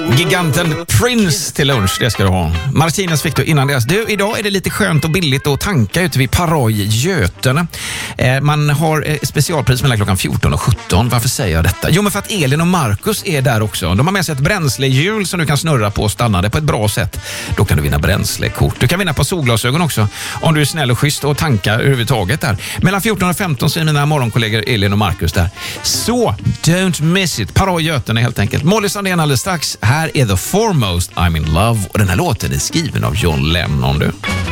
Giganten Prince till lunch, det ska du ha. Martinez fick du innan dess. Du, idag är det lite skönt och billigt att tanka ute vid Paroj Götene. Man har specialpris mellan klockan 14 och 17. Varför säger jag detta? Jo, men för att Elin och Marcus är där också. De har med sig ett bränslehjul som du kan snurra på och stanna det på ett bra sätt. Då kan du vinna bränslekort. Du kan vinna på solglasögon också om du är snäll och schysst och tankar överhuvudtaget där. Mellan 14 och 15 så är mina morgonkollegor Elin och Marcus där. Så, don't miss it. Paroj Götene helt enkelt. Molly Sandén alldeles strax. Här är The Foremost, I'm in Love. Och den här låten är skriven av John Lennon, du.